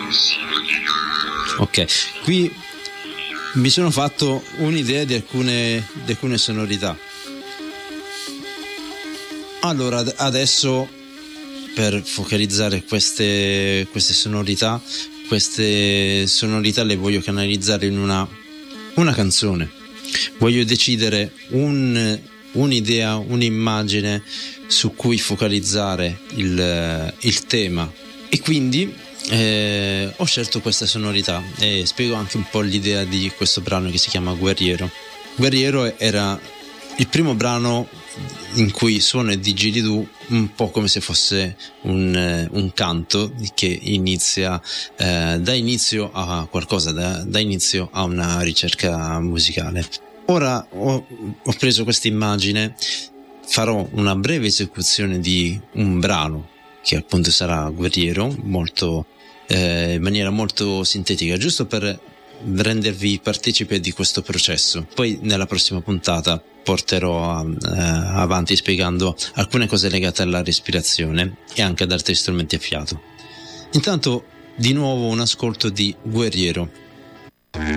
Ok, qui mi sono fatto un'idea di alcune sonorità. Allora, adesso per focalizzare queste sonorità le voglio canalizzare in una canzone. Voglio decidere un'idea, un'immagine su cui focalizzare il tema, e quindi ho scelto questa sonorità e spiego anche un po' l'idea di questo brano che si chiama Guerriero. Guerriero era il primo brano in cui suono e didgeridoo un po' come se fosse un canto che inizia da inizio a qualcosa, da inizio a una ricerca musicale. Ora ho preso questa immagine, farò una breve esecuzione di un brano che appunto sarà Guerriero, in maniera molto sintetica, giusto per rendervi partecipe di questo processo. Poi nella prossima puntata porterò avanti spiegando alcune cose legate alla respirazione e anche ad altri strumenti a fiato. Intanto di nuovo un ascolto di Guerriero.